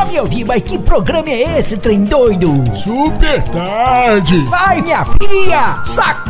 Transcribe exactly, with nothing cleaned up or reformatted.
Ô, meu filho, mas que programa é esse, trem doido? Super tarde. Vai, minha filha, saca